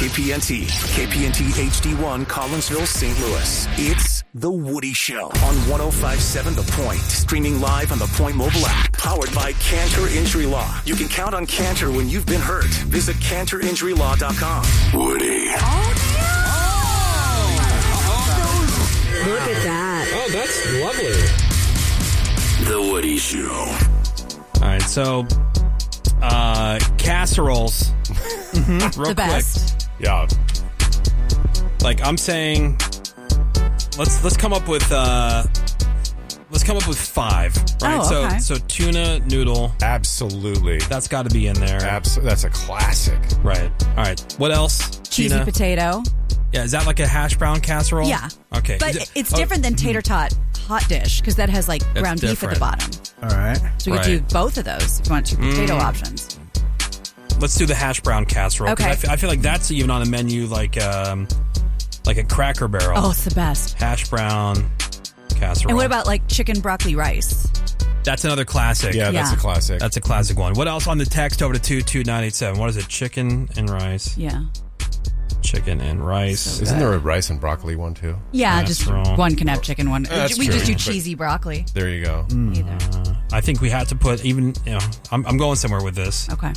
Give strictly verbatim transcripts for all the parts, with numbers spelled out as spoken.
K P N T, K P N T H D one, Collinsville, Saint Louis. It's The Woody Show on one oh five point seven The Point. Streaming live on the Point mobile app. Powered by Cantor Injury Law. You can count on Cantor when you've been hurt. Visit cantor injury law dot com. Woody. Oh, oh. Look at that. Oh, that's lovely. The Woody Show. All right, so uh, casseroles. Mm-hmm. Real the best. quick. Yeah. Like I'm saying, let's let's come up with uh, let's come up with five. Right. Oh, okay. So so tuna noodle. Absolutely. That's got to be in there. Abs- that's a classic. Right. All right. What else? Cheesy Gina? potato. Yeah. Is that like a hash brown casserole? Yeah. Okay. But Is it- it's oh, different than tater tot hot dish because that has like That's ground beef at different. the bottom. All right. So we could Right. do both of those if you want two potato Mm. options. Let's do the hash brown casserole. 'cause Okay. I, f- I feel like that's even on the menu, like um, like a Cracker Barrel. Oh, it's the best. Hash brown casserole. And what about like chicken broccoli rice? That's another classic. Yeah, that's Yeah. a classic. That's a classic one. What else on the text over to two two nine eight seven? What is it? Chicken and rice. Yeah. Chicken and rice. Isn't there a rice and broccoli one too? Yeah, just Casserole. one can have chicken, one. That's we just true, do but- cheesy broccoli. There you go. Either. Uh, I think we had to put even. You know, I'm, I'm going somewhere with this. Okay.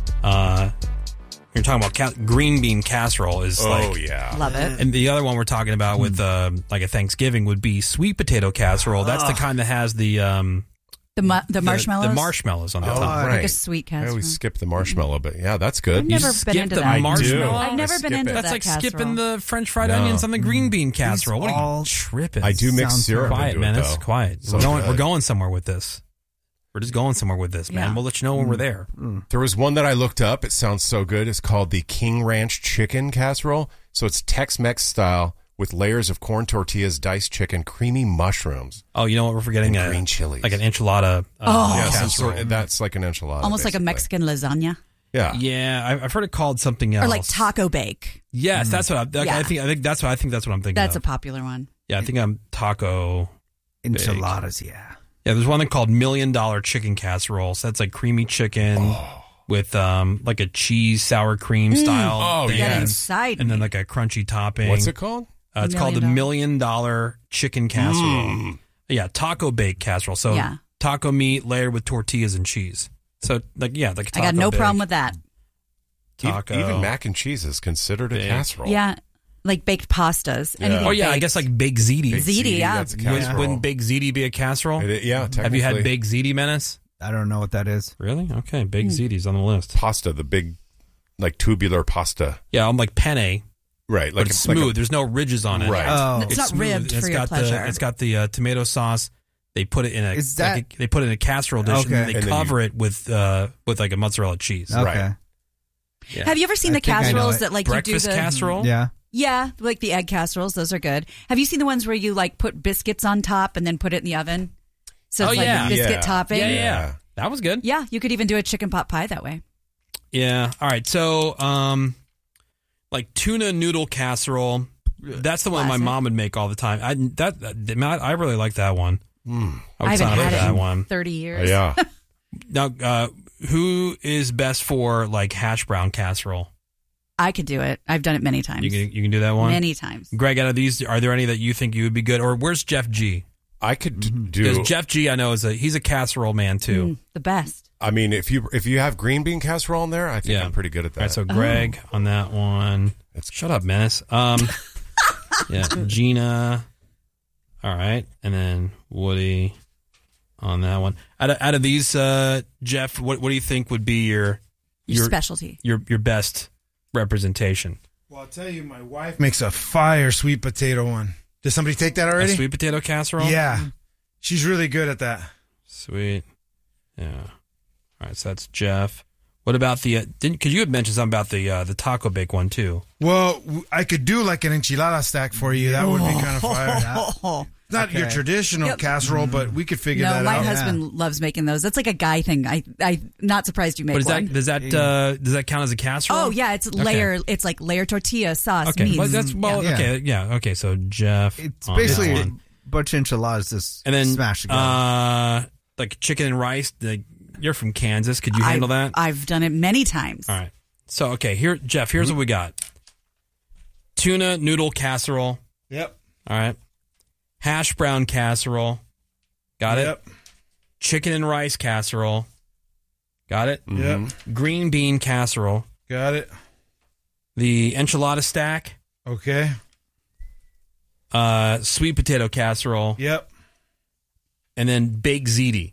Uh, you're talking about ca- green bean casserole is Oh like. yeah. Love it. And the other one we're talking about with uh, like a Thanksgiving would be sweet potato casserole. That's the kind that has the um, The mu- the the- marshmallows? the marshmallows on the Oh, top. right. Like a sweet I casserole. always skip the marshmallow, but yeah, that's good. I've never skip been into the that. marshmallow? I do. I've never I been skip into it. that That's like casserole. skipping the French fried No. onions on the green bean casserole. What are you all tripping? I do mix Sounds syrup. Quiet, into man. It, It's though. quiet. So we're going. good. We're going somewhere with this. We're just going somewhere with this, man. Yeah. We'll let you know when we're there. There was one that I looked up. It sounds so good. It's called the King Ranch Chicken Casserole. So it's Tex-Mex style with layers of corn tortillas, diced chicken, creamy mushrooms, Oh, you know what? We're forgetting and a green chilies. like an enchilada. Uh, Oh. yeah, some casserole. sort. That's like an enchilada. Almost like a basically. Mexican lasagna. Yeah. Yeah, I- I've heard it called something else. Or like taco bake. Yes, that's what I, like, Yeah. I think. I think that's what I think. That's what I'm thinking. That's a of. popular one. Yeah, I think I'm taco. Enchiladas, yeah. Yeah, there's one called Million Dollar Chicken Casserole. So that's like creamy chicken Oh. with um like a cheese sour cream style. Oh, thing, yes. Get inside and then me. like a crunchy topping. What's it called? Uh, it's Million called the Dollar. Million Dollar Chicken Casserole. Mm. Yeah, taco bake casserole. So Yeah. taco meat layered with tortillas and cheese. So like yeah, like I taco got no bake, problem with that. taco. Even, even mac and cheese is considered a Big. casserole. Yeah. Like baked pastas. Yeah. Anything Oh yeah, I baked. guess like baked ziti. Big Ziti, yeah. That's a Wouldn't, casserole. wouldn't baked ziti be a casserole? It- yeah, technically. Have you had baked ziti, Menace? I don't know what that is. Really? Okay, baked Hmm. ziti's on the list. pasta? The big, like tubular pasta. Yeah, I'm like penne, Right. Like but it's a- like a- smooth. There's no ridges on it. Right. Oh. It's not smooth. ribbed It's for your got pleasure. The, it's got the uh, tomato sauce. They put it in a Is like that- a- they put it in a casserole dish and then Okay. they And then cover it with uh, with like a mozzarella cheese. Okay. Right. Yeah. Have you ever seen I the think I know casseroles it. that like Breakfast you do the casserole? Yeah. Yeah, like the egg casseroles, those are good. Have you seen the ones where you like put biscuits on top and then put it in the oven? So Oh, it's like yeah. a biscuit Yeah. topping. Yeah, yeah, yeah. Yeah. That was good. Yeah, you could even do a chicken pot pie that way. Yeah. All right. So, um, like tuna noodle casserole. That's the one my Classic. mom would make all the time. I that, that I really like that one. Mm. I I would haven't sign up had for it that in one. thirty Oh, years. yeah. Now, uh, who is best for like hash brown casserole? I could do it. I've done it many times. You can you can do that one. Many times. Greg, out of these, are there any that you think you would be good? Or where's Jeff G? I could d- Because do. Jeff G, I know is a he's a casserole man too. Mm, the best. I mean, if you if you have green bean casserole in there, I think Yeah. I'm pretty good at that. All right, so Greg on that one. It's- Shut up, Menace. Um, yeah, Gina. All right, and then Woody on that one. Out of, out of these, uh, Jeff, what what do you think would be your Your, your specialty. your your best representation? Well, I'll tell you, my wife makes a fire sweet potato one. Did somebody take that A already? sweet potato casserole. Yeah. She's really good at that. Sweet. Yeah. All right, so that's Jeff. What about the? Uh, didn't because you had mentioned something about the uh, the taco bake one too. Well, w- I could do like an enchilada stack for you. That would be kind of fire. Oh. Not your Okay. traditional Yep. casserole, but we could figure No, that my out. husband loves making those. That's like a guy thing. I I'm not surprised you make But is one. that does that uh, does that count as a casserole? Oh yeah, it's Okay. layer. It's like layer tortilla sauce. Okay, meats. well, that's well. Yeah. Okay, yeah. Okay, so Jeff. It's on that basically one. butch enchiladas just and then smash together. uh, like chicken and rice. Like, you're from Kansas. Could you handle I've, that? I've done it many times. All right. So okay, here, Jeff. Here's what we got. tuna noodle casserole. Yep. All right. Hash brown casserole. Got it? Yep. Chicken and rice casserole. Got it? Yep. Green bean casserole. Got it. The enchilada stack. Okay. Uh, sweet potato casserole. Yep. And then baked ziti.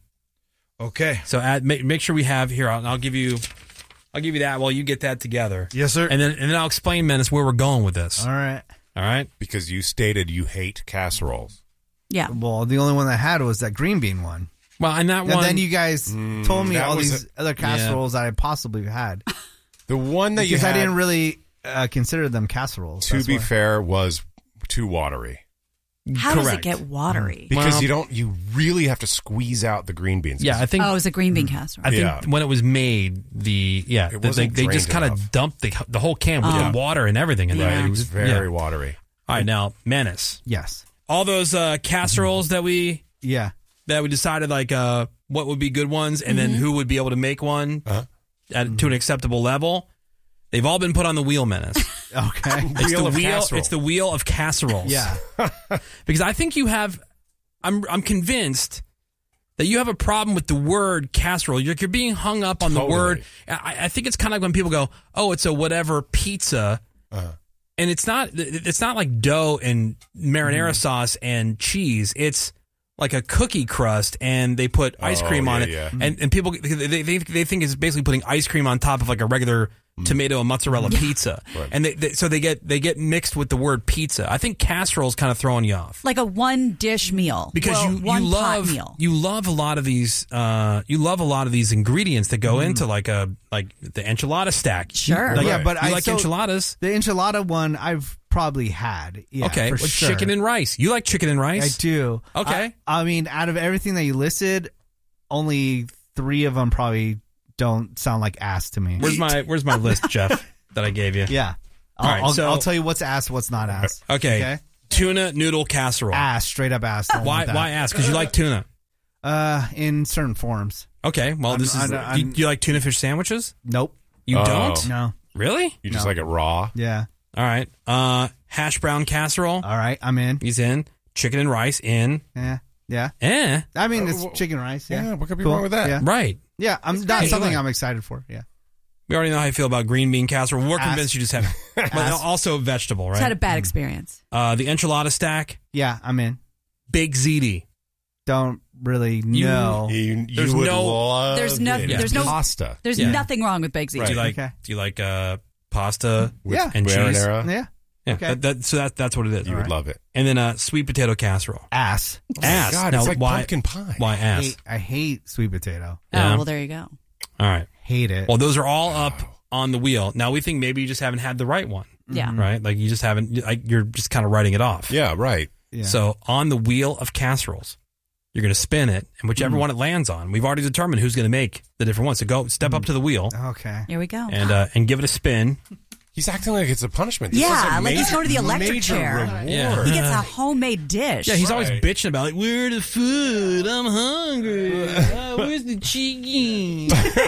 Okay. So add, make, make sure we have here. I'll, I'll give you, I'll give you that while you get that together. Yes, sir. And then and then I'll explain, Menace, where we're going with this. All right. All right. Because you stated you hate casseroles. Yeah. Well, the only one I had was that green bean one. Well, and that And one. then you guys told me that all was these a- other casseroles that I possibly had. The one that you Because had, I didn't really uh, consider them casseroles. to That's be why. fair, was too watery. How does it Correct. get watery? Because Well- you don't, you really have to squeeze out the green beans. yeah, I think. Oh, it was a green bean casserole. I think Yeah. when it was made, the yeah, It they, wasn't they just drained kind of enough. dumped the, the whole can with Oh. the water and everything in Right, there. it was very yeah. watery. All right, now Menace. Yes. All those uh, casseroles that we Yeah. that we decided like uh, what would be good ones, and then who would be able to make one Uh-huh. at, to an acceptable level. They've all been put on the wheel, Menace. Okay. It's Wheel the of wheel. casserole. It's the wheel of casseroles. yeah. Because I think you have. I'm I'm convinced that you have a problem with the word casserole. You're, you're being hung up on Totally. the word. I, I think it's kind of like when people go, "Oh, it's a whatever pizza," Uh-huh. and it's not. It's not like dough and marinara Mm. sauce and cheese. It's like a cookie crust, and they put ice Oh, cream on yeah, it. yeah. And and people they, they they think it's basically putting ice cream on top of like a regular tomato and mozzarella pizza, Right. and they, they so they get they get mixed with the word pizza. I think casserole's kind of throwing you off. Like a one dish meal. Because Well, you, one you pot love meal. you love a lot of these uh, you love a lot of these ingredients that go into like a like the enchilada stack. Sure. Like, Yeah, but you I- like so- enchiladas. The enchilada one I've probably had. Yeah, Okay, for with sure. chicken and rice. You like chicken and I rice? do. Okay. I, I mean, out of everything that you listed, only three of them probably don't sound like ass to me. Where's my Where's my list, Jeff? That I gave you. Yeah. All I'll, right, I'll, so- I'll tell you what's ass, what's not ass. Okay. Okay. Tuna noodle casserole. Ass, straight up ass. Don't Why want that. Why ass? Because you like tuna. Uh, in certain forms. Okay. Well, I'm- this is. I'm- do you, I'm- do you like tuna fish sandwiches? Nope. You Oh. don't? No. Really? You just No. like it raw. Yeah. All right. Uh, hash brown casserole. All right. I'm in. He's in. Chicken and rice in. Yeah. Yeah. Eh. I mean, it's Uh, wh- chicken rice. Yeah. yeah, what could be Cool. wrong with that? Yeah. Right. Yeah. I'm It's not great. something Right. I'm excited for. Yeah. We already know how you feel about green bean casserole. We're Ass. convinced you just have, but Ass. also vegetable, Just had right? a bad experience. Uh, the enchilada stack, Yeah. I'm in. big ziti. Don't really You- know. You, you There's would no- love There's no- it. there's no- pasta. There's Yeah. nothing wrong with baked ziti. Do you like? Okay. Do you like uh, pasta With Yeah. and cheese? marinara. Yeah. Yeah, Okay. that, that, so that, that's what it is. You would love it. And then uh, sweet potato casserole. Ass. Ass. God, Now, it's like why, pumpkin pie. Why I ass? hate, I hate sweet potato. Yeah. Oh, well, there you go. All right. Hate it. Well, those are all up on the wheel. Now we think maybe you just haven't had the right one, Yeah. right? Like you just haven't. Like you're just kind of writing it off. Yeah, right. yeah. So on the wheel of casseroles, you're going to spin it, and whichever one it lands on, we've already determined who's going to make the different ones. So go step up to the wheel okay. Here we go. and uh, and give it a spin. He's acting like it's a punishment. This Yeah, is a like he's major- going to the electric major chair. reward. Yeah. He gets a homemade dish. Yeah, he's always Right. bitching about like, where the food? I'm hungry. Oh, where's the chicken?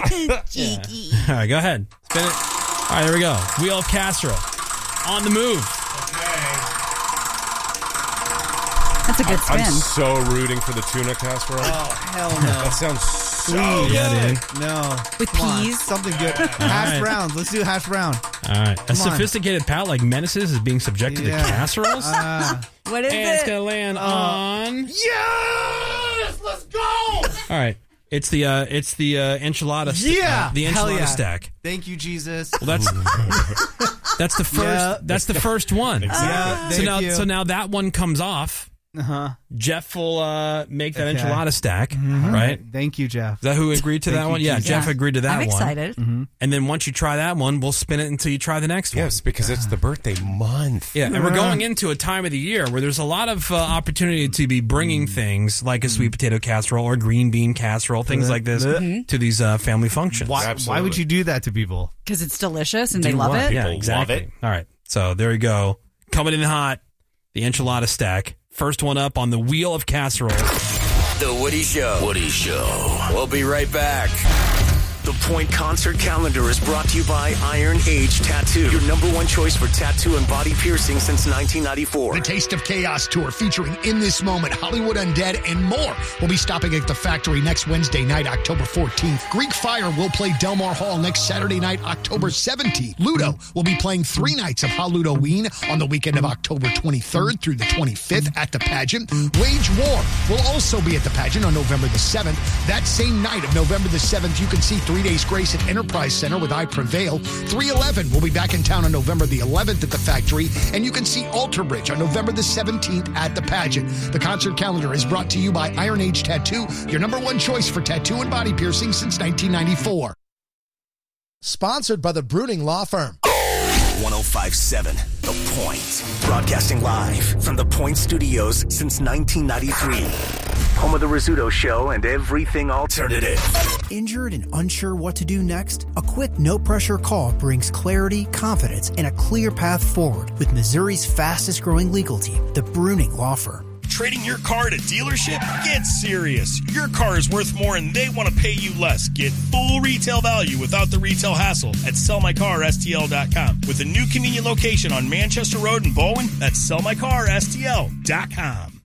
cheeky. All right, go ahead. Spin it. All right, here we go. Wheel of casserole. On the move. That's a good I'm spin. so rooting for the tuna casserole. Oh, hell no. That sounds so Please. Yeah, good. dude. No. With Come on. peas? Something good. hash right. browns. Let's do hash brown. All right. A Come on. sophisticated palate like Menace's is being subjected Yeah. to casseroles? Uh, What is and it's it? going to land on... Yes! Let's go! All right. It's the uh, it's the uh, enchilada st- Yeah. uh, the Hell enchilada yeah. stack. thank you, Jesus. Well, that's that's the first Yeah. that's the first one. Yeah, So thank now you. so now that one comes off. Uh-huh. Jeff will uh, make that Okay. enchilada stack, right? Thank you, Jeff. Is that who agreed to Thank that you, one? Yeah, Jesus. Jeff Yeah. agreed to that I'm one. excited. And then once you try that one, we'll spin it until you try the next one. Yes, because it's the birthday month. Yeah, and we're going into a time of the year where there's a lot of uh, opportunity to be bringing things like a sweet potato casserole or green bean casserole, things like this, Mhm. to these uh, family functions. Why, Absolutely. why would you do that to people? Because it's delicious and Do they love what? it. Yeah, People exactly. love it. All right, so there we go. Coming in hot, the enchilada stack. First one up on the wheel of casserole. The Woody Show. Woody Show. We'll be right back. The Point Concert Calendar is brought to you to you by Iron Age Tattoo, your number one choice for tattoo and body piercing since nineteen ninety-four. The Taste of Chaos Tour featuring In This Moment, Hollywood Undead, and more will be stopping at the Factory next Wednesday night, October fourteenth. Greek Fire will play Delmar Hall next Saturday night, October seventeenth. Ludo will be playing three nights of Halloween on the weekend of October twenty-third through the twenty-fifth at the Pageant. Wage War will also be at the Pageant on November the seventh. That same night of November the seventh, you can see Three Days Grace at Enterprise Center with I Prevail. three eleven will be back in town on November the eleventh at the Factory, and you can see Alter Bridge on November the seventeenth at the Pageant. The concert calendar is brought to you by Iron Age Tattoo, your number one choice for tattoo and body piercing since nineteen ninety-four. Sponsored by the Bruning Law Firm. one oh five point seven The Point. Broadcasting live from The Point Studios since nineteen ninety-three. Home of The Rizzuto Show and everything alternative. Injured and unsure what to do next? A quick, no-pressure call brings clarity, confidence, and a clear path forward with Missouri's fastest-growing legal team, the Bruning Law Firm. Trading your car at a dealership? Get serious. Your car is worth more and they want to pay you less. Get full retail value without the retail hassle at sell my car S T L dot com. With a new convenient location on Manchester Road in Bowen, that's sell my car S T L dot com.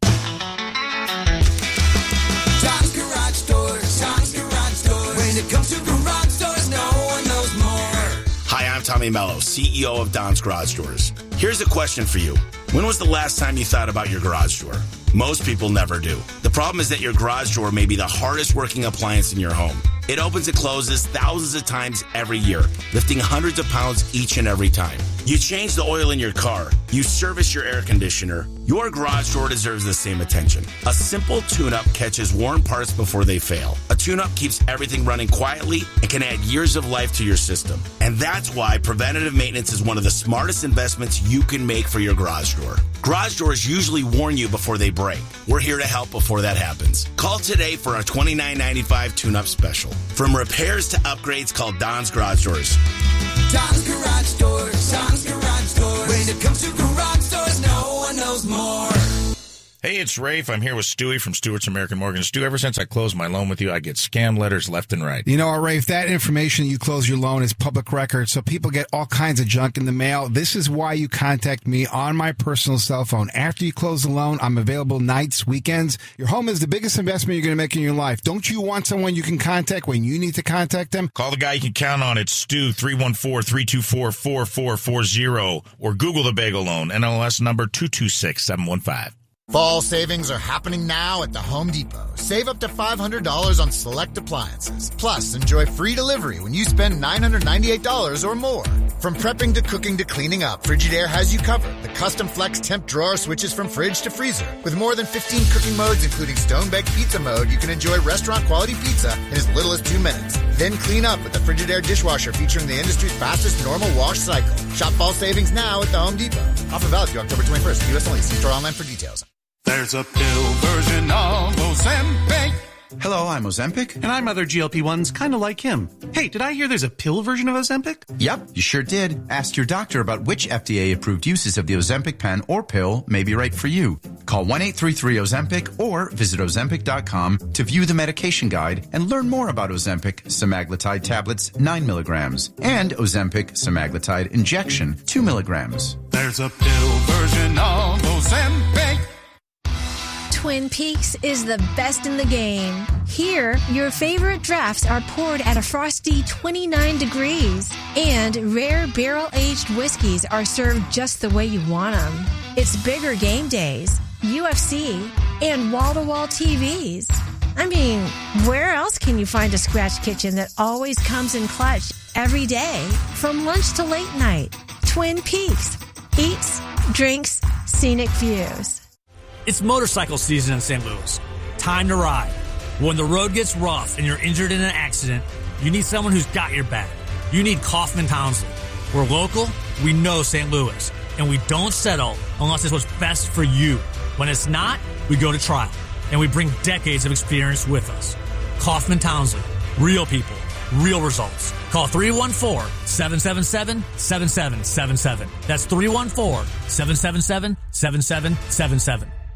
Tom's Garage Doors, Tom's Garage Doors. When it comes to garage doors, no one knows more. Hi, I'm Tommy Mello, C E O of Don's Garage Doors. Here's a question for you. When was the last time you thought about your garage door? Most people never do. The problem is that your garage door may be the hardest working appliance in your home. It opens and closes thousands of times every year, lifting hundreds of pounds each and every time. You change the oil in your car. You service your air conditioner. Your garage door deserves the same attention. A simple tune-up catches worn parts before they fail. A tune-up keeps everything running quietly and can add years of life to your system. And that's why preventative maintenance is one of the smartest investments you can make for your garage door. Garage doors usually warn you before they break. We're here to help before that happens. Call today for our twenty-nine ninety-five tune-up special. From repairs to upgrades, call Don's Garage Doors. Tom's Garage Doors, Tom's Garage Doors. When it comes to garage doors, no one knows more. Hey, it's Rafe. I'm here with Stewie from Stewart's American Mortgage. Stu, ever since I closed my loan with you, I get scam letters left and right. You know, Rafe, that information you close your loan is public record, so people get all kinds of junk in the mail. This is why you contact me on my personal cell phone. After you close the loan, I'm available nights, weekends. Your home is the biggest investment you're going to make in your life. Don't you want someone you can contact when you need to contact them? Call the guy you can count on. It's Stu, three one four, three two four, four four four zero, or Google the Bagel Loan, N L S number two two six seven one five. Fall savings are happening now at the Home Depot. Save up to five hundred dollars on select appliances. Plus, enjoy free delivery when you spend nine hundred ninety-eight dollars or more. From prepping to cooking to cleaning up, Frigidaire has you covered. The custom flex temp drawer switches from fridge to freezer. With more than fifteen cooking modes, including stone-baked pizza mode, you can enjoy restaurant-quality pizza in as little as two minutes. Then clean up with the Frigidaire dishwasher featuring the industry's fastest normal wash cycle. Shop fall savings now at the Home Depot. Offer valid through October twenty-first. U S only. See store online for details. There's a pill version of Ozempic. Hello, I'm Ozempic. And I'm other G L P ones kind of like him. Hey, did I hear there's a pill version of Ozempic? Yep, you sure did. Ask your doctor about which F D A-approved uses of the Ozempic pen or pill may be right for you. Call one eight three three Ozempic or visit Ozempic dot com to view the medication guide and learn more about Ozempic semaglutide tablets, nine milligrams, and Ozempic semaglutide injection, two milligrams. There's a pill version of Ozempic. Twin Peaks is the best in the game. Here, your favorite drafts are poured at a frosty twenty-nine degrees, and rare barrel-aged whiskeys are served just the way you want them. It's bigger game days, U F C, and wall-to-wall T Vs. I mean, where else can you find a scratch kitchen that always comes in clutch every day, from lunch to late night? Twin Peaks. Eats, drinks, scenic views. It's motorcycle season in Saint Louis. Time to ride. When the road gets rough and you're injured in an accident, you need someone who's got your back. You need Kaufman Townsley. We're local, we know Saint Louis, and we don't settle unless it's what's best for you. When it's not, we go to trial, and we bring decades of experience with us. Kaufman Townsley. Real people. Real results. Call three one four, seven seven seven, seven seven seven seven. That's three one four, seven seven seven, seven seven seven seven.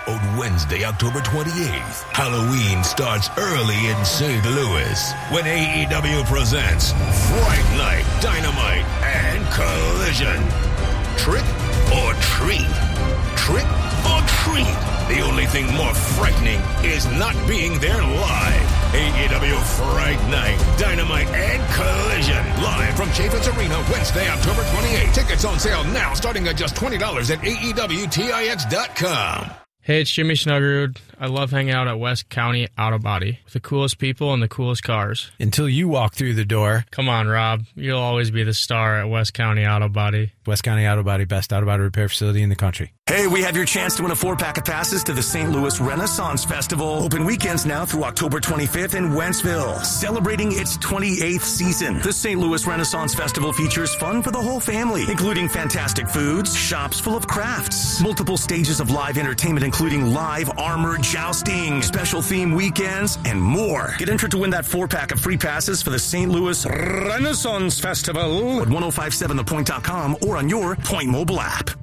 on Wednesday, October twenty-eighth. Halloween starts early in Saint Louis when A E W presents Fright Night, Dynamite, and Collision. Trick or treat? Trick or treat? The only thing more frightening is not being there live. A E W Fright Night, Dynamite, and Collision. Live from Chaffetz Arena, Wednesday, October twenty-eighth. Tickets on sale now, starting at just twenty dollars at A E W Tix dot com. Hey, it's Jimmy Snuggerud. I love hanging out at West County Auto Body with the coolest people and the coolest cars. Until you walk through the door. Come on, Rob. You'll always be the star at West County Auto Body. West County Auto Body, best auto body repair facility in the country. Hey, we have your chance to win a four-pack of passes to the Saint Louis Renaissance Festival. Open weekends now through October twenty-fifth in Wentzville. Celebrating its twenty-eighth season, the Saint Louis Renaissance Festival features fun for the whole family, including fantastic foods, shops full of crafts, multiple stages of live entertainment, including live armored jousting, special theme weekends, and more. Get entered to win that four-pack of free passes for the Saint Louis Renaissance Festival at ten fifty-seven the point dot com or on your Point mobile app.